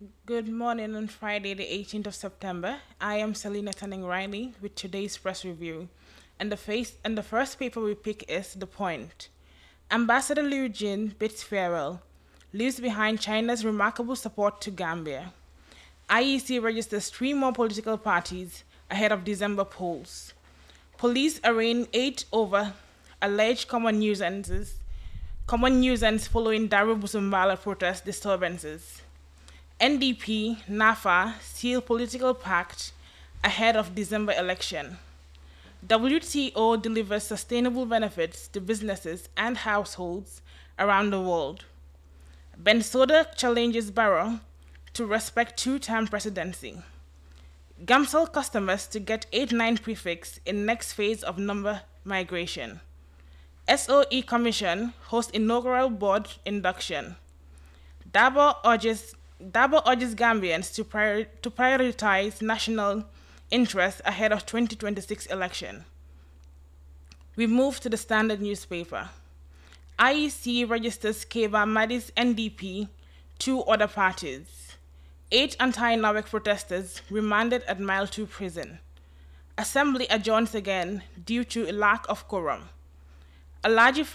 Good morning on Friday, the 18th of September. I am Selena Tanning Riley with today's press review. And the first paper we pick is The Point. Ambassador Liu Jin bids farewell, leaves behind China's remarkable support to Gambia. IEC registers three more political parties ahead of December polls. Police arraign eight over alleged common nuisance following Daru Busumbala protest disturbances. NDP, NAFA seal political pact ahead of December election. WTO delivers sustainable benefits to businesses and households around the world. Bensouda challenges Barrow to respect two-term presidency. Gamsel customers to get 89 prefix in next phase of number migration. SOE Commission hosts inaugural board induction. Dabo urges Gambians to prioritize national interests ahead of 2026 election. We move to the Standard newspaper. IEC registers Keba Madis NDP, two other parties. Eight anti-NAWEC protesters remanded at Mile 2 prison. Assembly adjourns again due to a lack of quorum. Alaji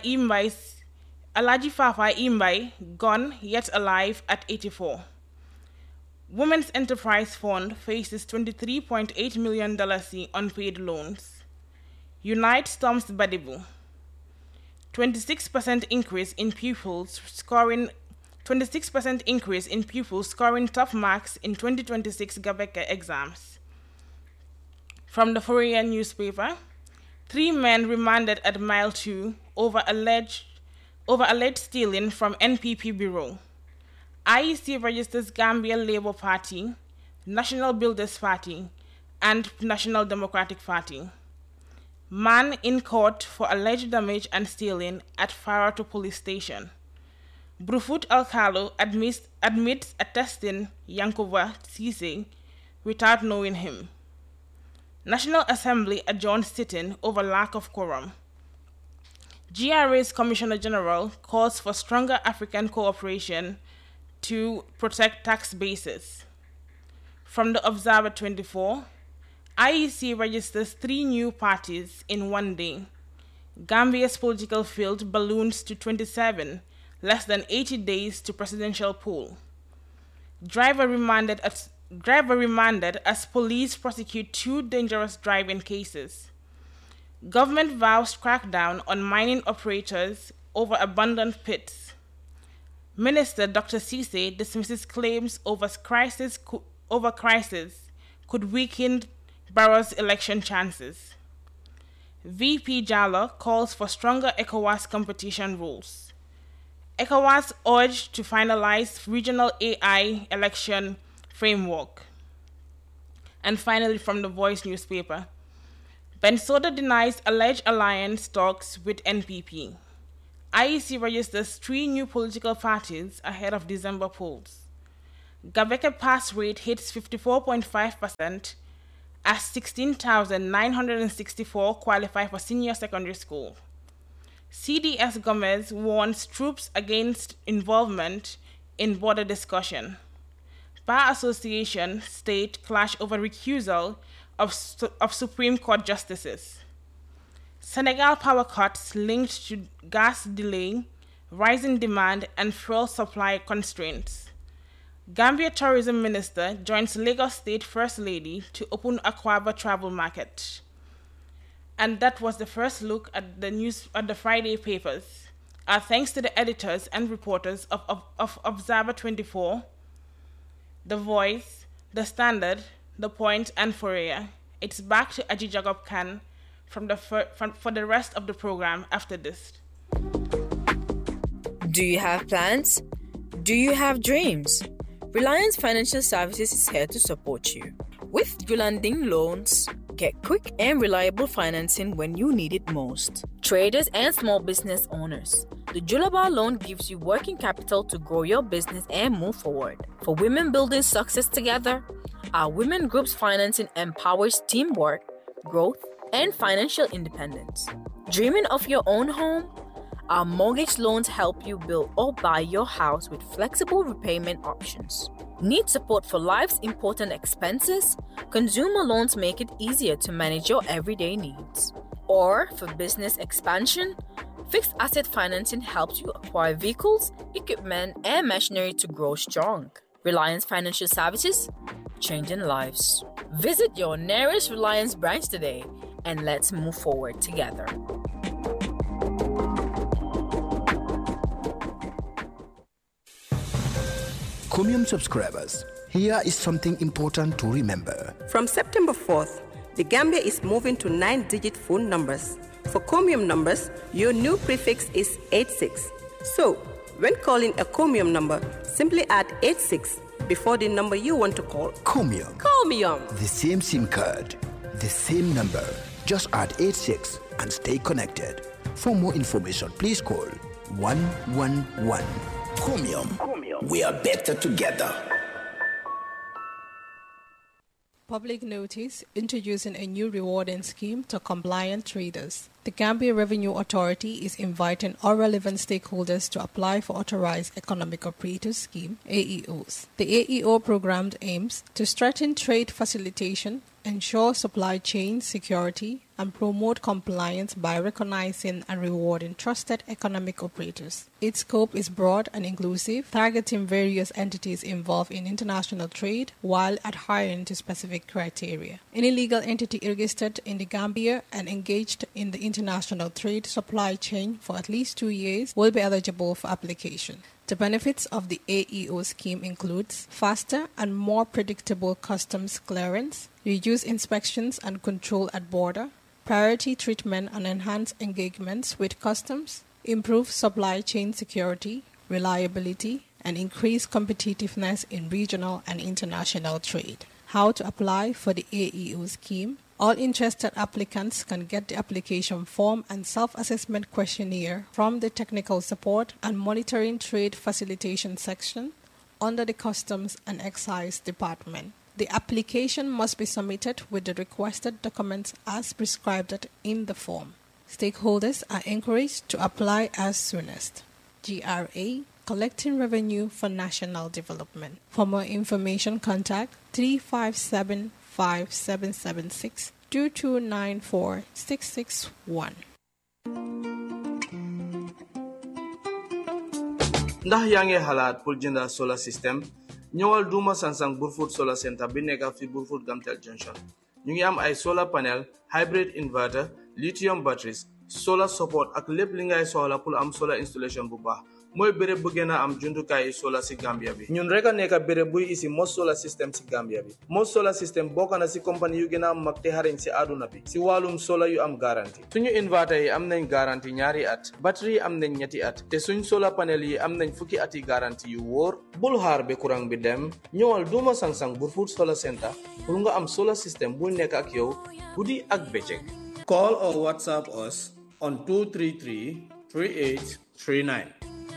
Fafai Imbai, gone yet alive at 84. Women's Enterprise Fund faces $23.8 million in unpaid loans. Unite storms Badibu. 26% increase in pupils scoring 26% increase in pupils scoring top marks in 2026 Gabeka exams. From the Fourier newspaper, three men remanded at Mile 2 over alleged stealing from NPP Bureau. IEC registers Gambia Labour Party, National Builders Party, and National Democratic Party. Man in court for alleged damage and stealing at Farato Police Station. Brufut Alcalo admits attesting Yankova Cisse without knowing him. National Assembly adjourns sitting over lack of quorum. GRA's Commissioner General calls for stronger African cooperation to protect tax bases. From the Observer 24, IEC registers three new parties in one day. Gambia's political field balloons to 27, less than 80 days to presidential poll. Driver remanded as police prosecute two dangerous driving cases. Government vows crackdown on mining operators over abandoned pits. Minister Dr. Cisse dismisses claims over crisis could weaken Barrow's election chances. VP Jallo calls for stronger ECOWAS competition rules. ECOWAS urged to finalize regional AI election framework. And finally, from the Voice newspaper, Bensouda denies alleged alliance talks with NPP. IEC registers three new political parties ahead of December polls. Gabeka pass rate hits 54.5% as 16,964 qualify for senior secondary school. CDS Gomez warns troops against involvement in border discussion. Bar Association state clash over recusal of Supreme Court justices. Senegal power cuts linked to gas delay, rising demand, and fuel supply constraints. Gambia Tourism Minister joins Lagos State First Lady to open Aquaba travel market. And that was the first look at the news at the Friday papers. Our thanks to the editors and reporters of Observer 24, The Voice, The Standard, The Point, and Fourier. It's back to Aji Jacob Khan for the rest of the program after this. Do you have plans? Do you have dreams? Reliance Financial Services is here to support you. With Gulanding Loans, get quick and reliable financing when you need it most. Traders and small business owners, the Julaba loan gives you working capital to grow your business and move forward. For women building success together, our women groups financing empowers teamwork, growth, and financial independence. Dreaming of your own home? Our mortgage loans help you build or buy your house with flexible repayment options. Need support for life's important expenses? Consumer loans make it easier to manage your everyday needs. Or for business expansion? Fixed asset financing helps you acquire vehicles, equipment, and machinery to grow strong. Reliance Financial Services, changing lives. Visit your nearest Reliance branch today and let's move forward together. Chromium subscribers, here is something important to remember. From September 4th, the Gambia is moving to 9-digit phone numbers. For Chromium numbers, your new prefix is 86. So, when calling a Chromium number, simply add 86 before the number you want to call. Chromium. Chromium. The same SIM card, the same number. Just add 86 and stay connected. For more information, please call 111. Chromium. We are better together. Public notice introducing a new rewarding scheme to compliant traders. The Gambia Revenue Authority is inviting all relevant stakeholders to apply for Authorized Economic Operators Scheme, AEOs. The AEO program aims to strengthen trade facilitation, ensure supply chain security, and promote compliance by recognizing and rewarding trusted economic operators. Its scope is broad and inclusive, targeting various entities involved in international trade while adhering to specific criteria. Any legal entity registered in the Gambia and engaged in the international trade supply chain for at least 2 years will be eligible for application. The benefits of the AEO scheme includes faster and more predictable customs clearance, reduced inspections and control at border, priority treatment and enhanced engagements with customs, improved supply chain security, reliability, and increased competitiveness in regional and international trade. How to apply for the AEO scheme? All interested applicants can get the application form and self-assessment questionnaire from the Technical Support and Monitoring Trade Facilitation section under the Customs and Excise Department. The application must be submitted with the requested documents as prescribed in the form. Stakeholders are encouraged to apply as soonest. GRA, Collecting Revenue for National Development. For more information, contact 357-5776 2294 661. ndax yaa ngi xalaat pour jënda solar system ñëwal Duma Sansang Brufut Solar Center bi nekk fi Brufut Gamtel Junction ñu ngi am ay solar panel, hybrid inverter, lithium batteries, solar support ak lépp li ngay soxla pour am solar installation bu baax mooy béréb bu gën a am jumtukaay solar si Gambia bi ñun rek a nekk béréb buy isi Most Solar System si Gambia bi Most Solar System bokk na si compagnie yu gën a am mag te xarañ si àdduna bi si wàllum solar yu am garantie suñu inverter yi am nañ garantie 2 at batterie yi am nañ 3 at te suñ solar panel yi am nañ fukki ati garantie yu wóor bul xaar be courant bi dem ñëwal Duma Sansang Brufut Solar Center pour nga am solar system bu nekk ak yow guddi ak bëccëg. Call or WhatsApp us on 233 3839.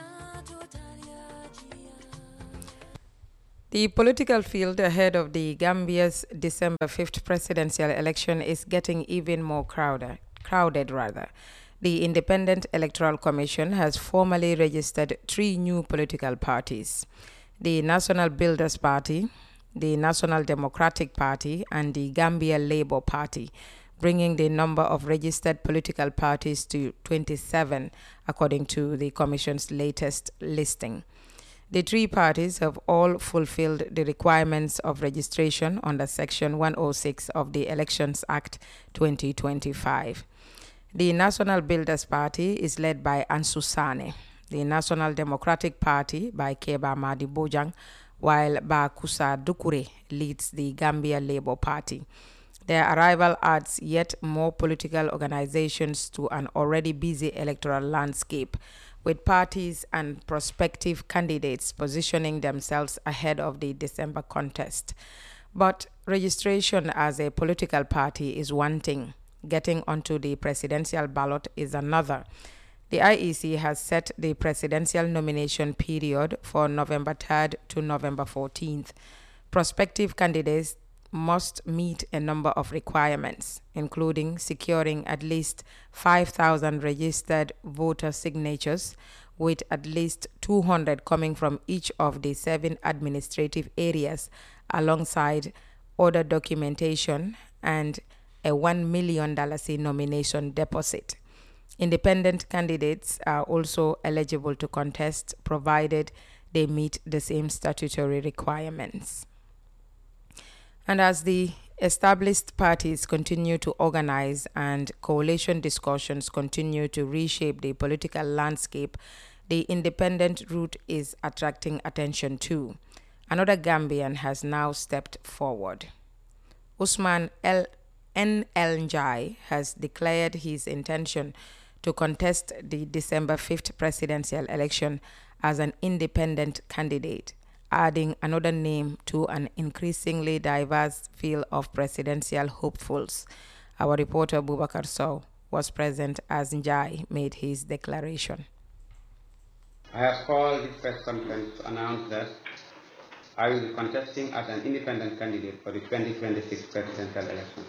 The political field ahead of the Gambia's December 5th presidential election is getting even more crowded. The Independent Electoral Commission has formally registered 3 new political parties: the National Builders Party, the National Democratic Party, and the Gambia Labour Party, bringing the number of registered political parties to 27, according to the Commission's latest listing. The 3 parties have all fulfilled the requirements of registration under Section 106 of the Elections Act 2025. The National Builders Party is led by Ansu Sane, the National Democratic Party by Keba Madi Bojang, while Bakusa Dukure leads the Gambia Labour Party. Their arrival adds yet more political organizations to an already busy electoral landscape, with parties and prospective candidates positioning themselves ahead of the December contest. But registration as a political party is one thing. Getting onto the presidential ballot is another. The IEC has set the presidential nomination period for November 3rd to November 14th. Prospective candidates must meet a number of requirements, including securing at least 5,000 registered voter signatures, with at least 200 coming from each of the 7 administrative areas, alongside other documentation and a $1 million nomination deposit. Independent candidates are also eligible to contest, provided they meet the same statutory requirements. And as the established parties continue to organize and coalition discussions continue to reshape the political landscape, the independent route is attracting attention too. Another Gambian has now stepped forward. Usman N. L. Njai has declared his intention to contest the December 5th presidential election as an independent candidate, adding another name to an increasingly diverse field of presidential hopefuls. Our reporter Bubakar Sow was present as Njai made his declaration. I have called this press conference to announce that I will be contesting as an independent candidate for the 2026 presidential elections.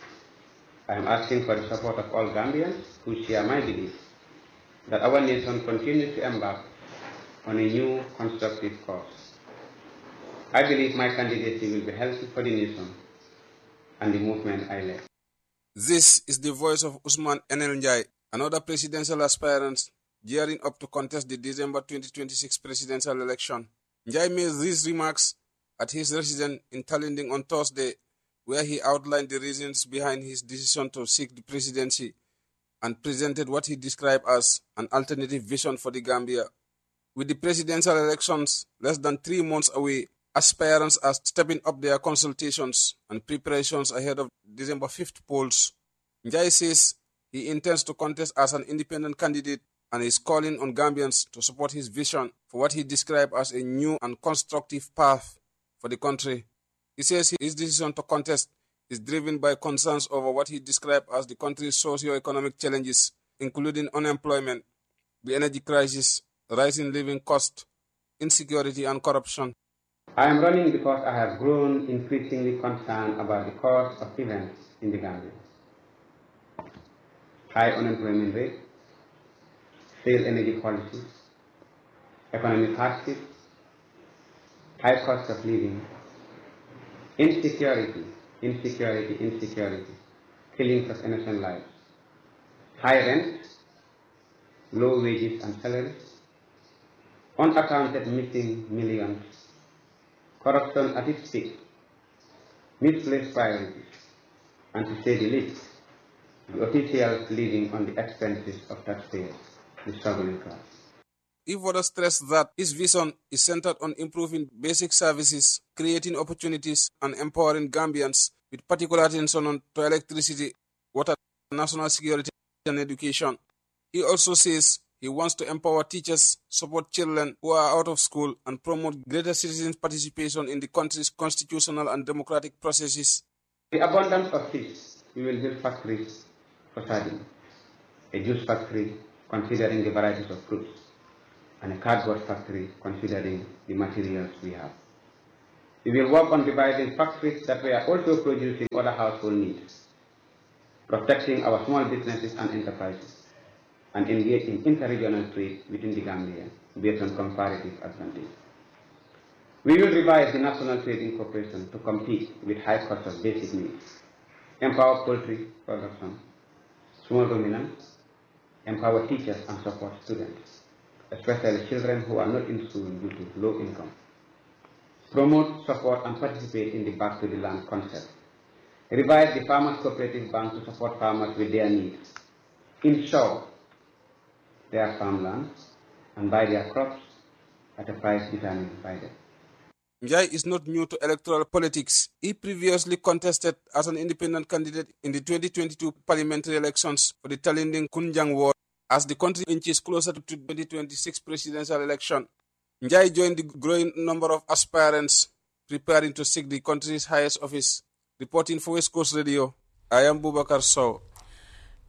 I am asking for the support of all Gambians who share my belief that our nation continues to embark on a new constructive course. I believe my candidacy will be healthy for the nation and the movement I lead. This is the voice of Usman Enel Njai, another presidential aspirant gearing up to contest the December 2026 presidential election. Njai made these remarks at his residence in Talinding on Thursday, where he outlined the reasons behind his decision to seek the presidency and presented what he described as an alternative vision for the Gambia. With the presidential elections less than 3 months away, aspirants are stepping up their consultations and preparations ahead of December 5th polls. Njai says he intends to contest as an independent candidate and is calling on Gambians to support his vision for what he described as a new and constructive path for the country. He says his decision to contest is driven by concerns over what he described as the country's socio-economic challenges, including unemployment, the energy crisis, rising living costs, insecurity, and corruption. I am running because I have grown increasingly concerned about the course of events in the Gambia. High unemployment rate, failed energy policies, economic hardship, high cost of living, insecurity, killings of innocent lives, high rent, low wages and salaries, unaccounted missing millions, corruption at its peak, misplaced priorities, and to say the least, the officials living on the expenses of taxpayers, the struggling class. He further stressed that his vision is centered on improving basic services, creating opportunities, and empowering Gambians, with particular attention to electricity, water, national security, and education. He also says he wants to empower teachers, support children who are out of school, and promote greater citizens' participation in the country's constitutional and democratic processes. The abundance of fish, we will build factories for sardine, a juice factory considering the varieties of fruits, and a cardboard factory considering the materials we have. We will work on devising factories that we are also producing other household needs, protecting our small businesses and enterprises, and engage in inter-regional trade within the Gambia based on comparative advantage. We will revise the National Trade Incorporation to compete with high cost of basic needs, empower poultry production, small ruminants, empower teachers and support students, especially children who are not in school due to low income. Promote, support, and participate in the Back to the Land concept. Revise the Farmers Cooperative Bank to support farmers with their needs. Insure their farmland and buy their crops at a price determined by them. Njai is not new to electoral politics. He previously contested as an independent candidate in the 2022 parliamentary elections for the Talinding Kunjang ward. As the country inches closer to 2026 presidential election, Njai joined the growing number of aspirants preparing to seek the country's highest office. Reporting for West Coast Radio, I am Bubakar Sow.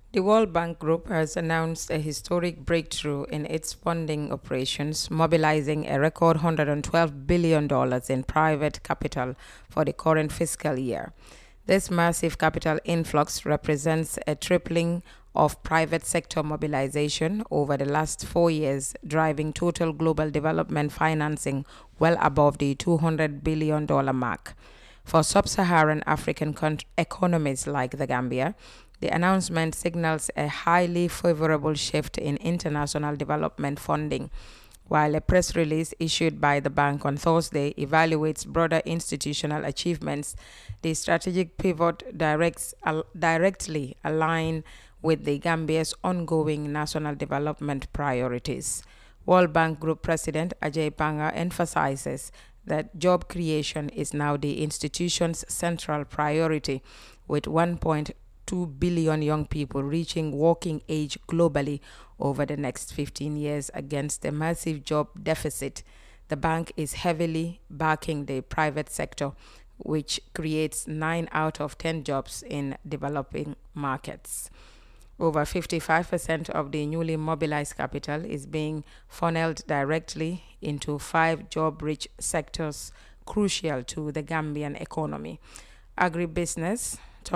The World Bank Group has announced a historic breakthrough in its funding operations, mobilizing a record $112 billion in private capital for the current fiscal year. This massive capital influx represents a tripling of private sector mobilization over the last 4 years, driving total global development financing well above the $200 billion mark. For sub-Saharan African economies like the Gambia, the announcement signals a highly favorable shift in international development funding, while a press release issued by the bank on Thursday evaluates broader institutional achievements. The strategic pivot directly align with the Gambia's ongoing national development priorities. World Bank Group President Ajay Banga emphasizes that job creation is now the institution's central priority, with 1.2 billion young people reaching working age globally over the next 15 years against a massive job deficit. The bank is heavily backing the private sector, which creates 9 out of 10 jobs in developing markets. Over 55% of the newly mobilized capital is being funneled directly into 5 job-rich sectors crucial to the Gambian economy: agribusiness,